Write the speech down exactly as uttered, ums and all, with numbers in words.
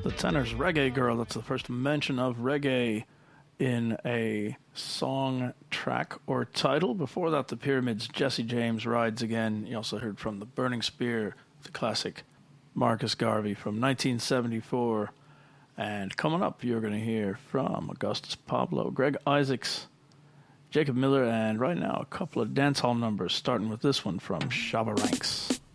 The Tenors' Reggae Girl. That's the first mention of reggae in a song, track, or title. Before that, the Pyramids' Jesse James Rides Again. You also heard from the Burning Spear, the classic Marcus Garvey from nineteen seventy-four. And coming up, you're going to hear from Augustus Pablo, Greg Isaacs, Jacob Miller, and right now, a couple of dancehall numbers, starting with this one from Shabba Ranks.